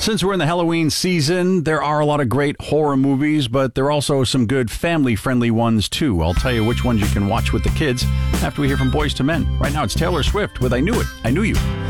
Since we're in the Halloween season, there are a lot of great horror movies, but there are also some good family-friendly ones, too. I'll tell you which ones you can watch with the kids after we hear from Boys to Men. Right now, it's Taylor Swift with I Knew It, I Knew You.